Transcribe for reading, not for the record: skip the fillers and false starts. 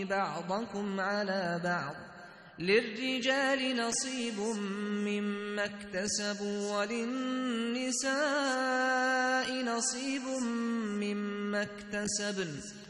بعضكم على بعض للرجال نصيب مما اكتسبوا وللنساء نصيب مما اكتسبن